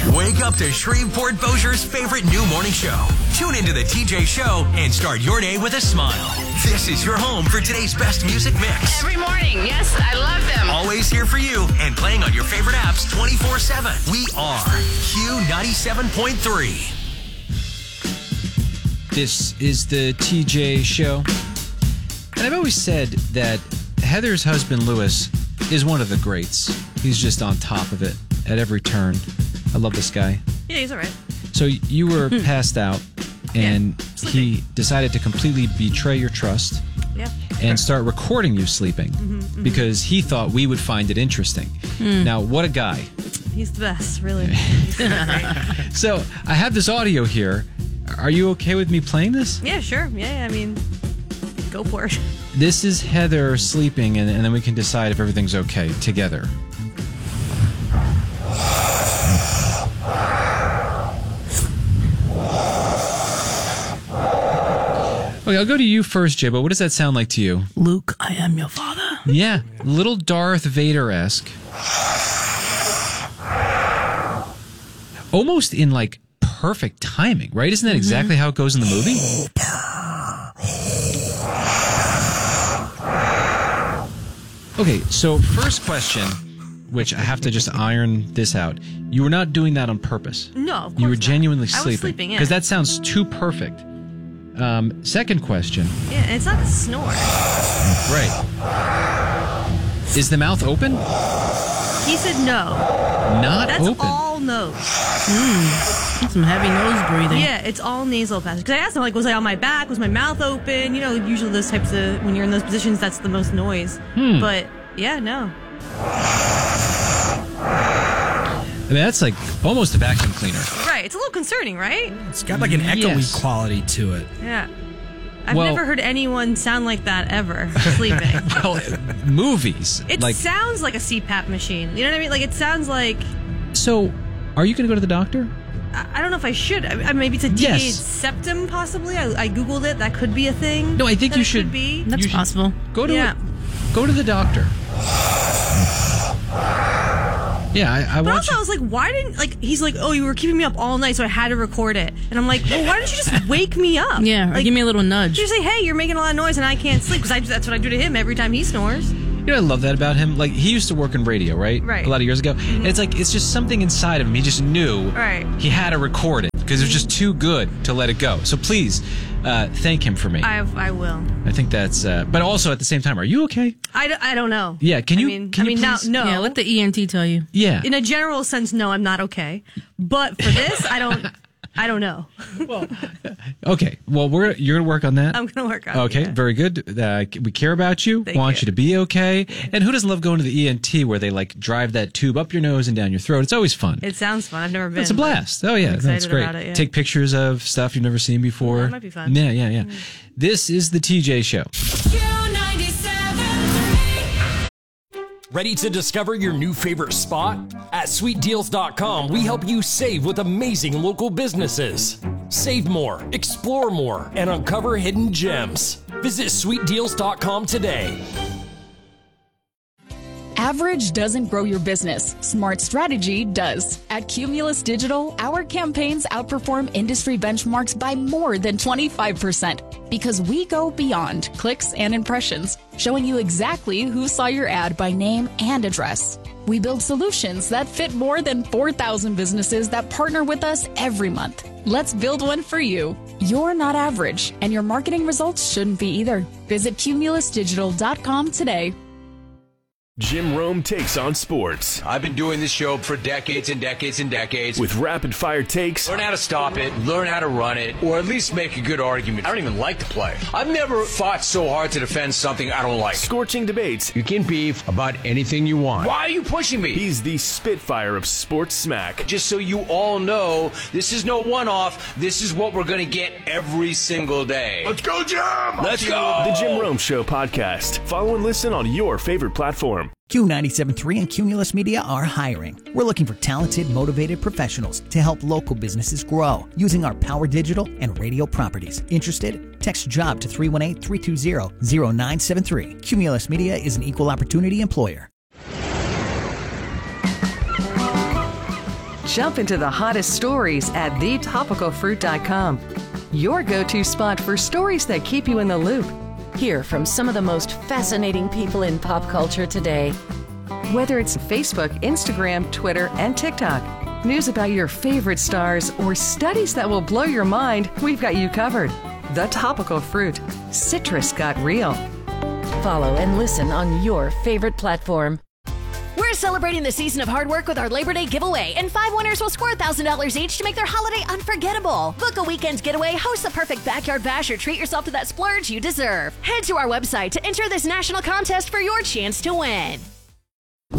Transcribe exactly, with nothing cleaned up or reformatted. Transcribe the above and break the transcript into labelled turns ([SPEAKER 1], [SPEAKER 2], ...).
[SPEAKER 1] Wake up to Shreveport Bossier's favorite new morning show. Tune into the T J Show and start your day with a smile. This is your home for today's best music mix.
[SPEAKER 2] Every morning. Yes, I love them.
[SPEAKER 1] Always here for you and playing on your favorite apps twenty-four seven. We are Q ninety-seven point three.
[SPEAKER 3] This is the T J Show. And I've always said that Heather's husband, Lewis, is one of the greats. He's just on top of it at every turn. I love this guy.
[SPEAKER 4] Yeah, he's all right.
[SPEAKER 3] So you were passed out, and
[SPEAKER 4] yeah,
[SPEAKER 3] he decided to completely betray your trust
[SPEAKER 4] yeah.
[SPEAKER 3] and start recording you sleeping
[SPEAKER 4] mm-hmm, mm-hmm.
[SPEAKER 3] because he thought we would find it interesting.
[SPEAKER 4] Mm.
[SPEAKER 3] Now, what a guy.
[SPEAKER 4] He's the best, really. He's so great.
[SPEAKER 3] So I have this audio here. Are you okay with me playing this?
[SPEAKER 4] Yeah, sure. Yeah, I mean, go for it.
[SPEAKER 3] This is Heather sleeping, and, and then we can decide if everything's okay together. Okay, I'll go to you first, Jay, but what does that sound like to you?
[SPEAKER 5] Luke, I am your father.
[SPEAKER 3] Yeah, little Darth Vader-esque. Almost in, like, perfect timing, right? Isn't that mm-hmm. exactly how it goes in the movie? Okay, so first question, which I have to just iron this out. You were not doing that on purpose.
[SPEAKER 4] No, of course
[SPEAKER 3] You were
[SPEAKER 4] not.
[SPEAKER 3] genuinely
[SPEAKER 4] I
[SPEAKER 3] sleeping.
[SPEAKER 4] was sleeping, yeah.
[SPEAKER 3] Because that sounds too perfect. Um, second question.
[SPEAKER 4] Yeah, and it's not a snore.
[SPEAKER 3] Right. Is the mouth open?
[SPEAKER 4] He said no.
[SPEAKER 3] Not
[SPEAKER 4] That's
[SPEAKER 3] open.
[SPEAKER 4] all nose.
[SPEAKER 5] Mm. Some heavy nose breathing.
[SPEAKER 4] Yeah, it's all nasal passage. Because I asked him, like, was I on my back? Was my mouth open? You know, usually those types of, when you're in those positions, that's the most noise.
[SPEAKER 3] Hmm.
[SPEAKER 4] But, yeah, no.
[SPEAKER 3] I mean, that's like almost a vacuum cleaner.
[SPEAKER 4] Right, it's a little concerning, right?
[SPEAKER 6] It's got like an echoey
[SPEAKER 3] Yes.
[SPEAKER 6] quality to it.
[SPEAKER 4] Yeah. I've
[SPEAKER 3] Well-
[SPEAKER 4] never heard anyone sound like that ever, sleeping.
[SPEAKER 3] Well, movies.
[SPEAKER 4] It
[SPEAKER 3] like,
[SPEAKER 4] sounds like a C PAP machine. You know what I mean? Like, it sounds like...
[SPEAKER 3] so, are you going to go to the doctor?
[SPEAKER 4] I I don't know if I should. I, I, maybe it's a deviated
[SPEAKER 3] Yes.
[SPEAKER 4] septum, possibly. I, I Googled it. That could be a thing.
[SPEAKER 3] No, I think
[SPEAKER 4] that
[SPEAKER 3] you
[SPEAKER 4] it
[SPEAKER 3] should-
[SPEAKER 4] Could be.
[SPEAKER 5] That's
[SPEAKER 3] You should-
[SPEAKER 5] possible.
[SPEAKER 3] Go to
[SPEAKER 4] Yeah.
[SPEAKER 3] go to the doctor. Yeah, I, I
[SPEAKER 4] But
[SPEAKER 3] want
[SPEAKER 4] also,
[SPEAKER 3] you.
[SPEAKER 4] I was like, why didn't, like, he's like, oh, you were keeping me up all night, so I had to record it. And I'm like, well, why didn't you just wake me up?
[SPEAKER 5] Yeah, or
[SPEAKER 4] like,
[SPEAKER 5] give me a little nudge.
[SPEAKER 4] you say, hey, you're making a lot of noise and I can't sleep, because that's what I do to him every time he snores.
[SPEAKER 3] You know, I love that about him. Like, he used to work in radio, right?
[SPEAKER 4] Right.
[SPEAKER 3] A lot of years ago. And it's like, it's just something inside of him. He just knew
[SPEAKER 4] Right.
[SPEAKER 3] he had to record it because it was just too good to let it go. So please, uh, thank him for me.
[SPEAKER 4] I I will.
[SPEAKER 3] I think that's, uh, but also at the same time, are you okay?
[SPEAKER 4] I, d- I don't know.
[SPEAKER 3] Yeah, can you-
[SPEAKER 4] I mean,
[SPEAKER 3] can
[SPEAKER 4] I
[SPEAKER 3] you
[SPEAKER 4] mean now,
[SPEAKER 3] please-
[SPEAKER 4] no.
[SPEAKER 5] Yeah, let the E N T tell you.
[SPEAKER 3] Yeah.
[SPEAKER 4] In a general sense, no, I'm not okay. But for this, I don't, I don't know.
[SPEAKER 3] Okay. Well, we're you're gonna work on that.
[SPEAKER 4] I'm going to work on it.
[SPEAKER 3] Okay,
[SPEAKER 4] yeah.
[SPEAKER 3] very good. Uh, we care about you.
[SPEAKER 4] Thank
[SPEAKER 3] want you.
[SPEAKER 4] you.
[SPEAKER 3] to be okay. And who doesn't love going to the E N T where they like drive that tube up your nose and down your throat? It's always fun.
[SPEAKER 4] It sounds fun. I've never been.
[SPEAKER 3] It's a blast. Oh yeah,
[SPEAKER 4] I'm
[SPEAKER 3] that's
[SPEAKER 4] excited
[SPEAKER 3] great.
[SPEAKER 4] about it, yeah.
[SPEAKER 3] Take pictures of stuff you've never seen before.
[SPEAKER 4] Yeah, that might be fun.
[SPEAKER 3] Yeah, yeah, yeah. This is the T J Show.
[SPEAKER 7] Ready to discover your new favorite spot? At sweet deals dot com, we help you save with amazing local businesses. Save more, explore more, and uncover hidden gems. Visit sweet deals dot com today.
[SPEAKER 8] Average doesn't grow your business. Smart strategy does. At Cumulus Digital, our campaigns outperform industry benchmarks by more than twenty-five percent because we go beyond clicks and impressions, showing you exactly who saw your ad by name and address. We build solutions that fit more than four thousand businesses that partner with us every month. Let's build one for you. You're not average, and your marketing results shouldn't be either. Visit Cumulus Digital dot com today.
[SPEAKER 9] Jim Rome takes on sports.
[SPEAKER 10] I've been doing this show for decades and decades and decades.
[SPEAKER 9] With rapid fire takes.
[SPEAKER 10] Learn how to stop it, learn how to run it, or at least make a good argument. I don't even like the play. I've never fought so hard to defend something I don't like.
[SPEAKER 9] Scorching debates.
[SPEAKER 10] You can beef about anything you want. Why are you pushing me?
[SPEAKER 9] He's the Spitfire of sports smack.
[SPEAKER 10] Just so you all know, this is no one-off. This is what we're going to get every single day.
[SPEAKER 9] Let's go, Jim!
[SPEAKER 10] Let's go!
[SPEAKER 9] The Jim Rome Show podcast. Follow and listen on your favorite platform.
[SPEAKER 11] Q ninety-seven point three and Cumulus Media are hiring. We're looking for talented, motivated professionals to help local businesses grow using our Power Digital and radio properties. Interested? Text JOB to three one eight, three two zero, zero nine seven three. Cumulus Media is an equal opportunity employer.
[SPEAKER 6] Jump into the hottest stories at the topical fruit dot com. Your go-to spot for stories that keep you in the loop.
[SPEAKER 12] Hear from some of the most fascinating people in pop culture today.
[SPEAKER 6] Whether it's Facebook, Instagram, Twitter, and TikTok, news about your favorite stars, or studies that will blow your mind, we've got you covered. The Topical Fruit. Citrus got real.
[SPEAKER 12] Follow and listen on your favorite platform.
[SPEAKER 13] We're celebrating the season of hard work with our Labor Day giveaway, and five winners will score one thousand dollars each to make their holiday unforgettable. Book a weekend getaway, host the perfect backyard bash, or treat yourself to that splurge you deserve. Head to our website to enter this national contest for your chance to win.